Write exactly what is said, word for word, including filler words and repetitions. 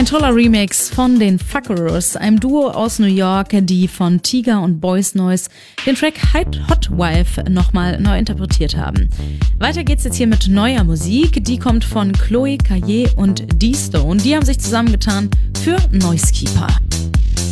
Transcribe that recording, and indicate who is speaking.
Speaker 1: Ein toller Remix von den Fuckeros, einem Duo aus New York, die von Tiga und Boys Noise den Track Hot Wife nochmal neu interpretiert haben. Weiter geht's jetzt hier mit neuer Musik, die kommt von Chloe Caillet und D-Stone. Die haben sich zusammengetan für Noisekeeper.